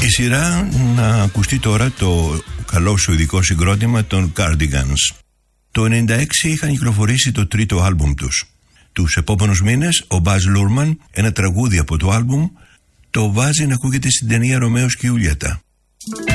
Η σειρά να ακουστεί τώρα το καλό σουηδικό συγκρότημα των Cardigans. Το 1996 είχαν κυκλοφορήσει το τρίτο άλμπουμ τους. Τους επόμενους μήνες ο Μπαζ Λούρμαν, ένα τραγούδι από το άλμπουμ, το βάζει να ακούγεται στην ταινία Ρωμαίος και Ιουλιέτα.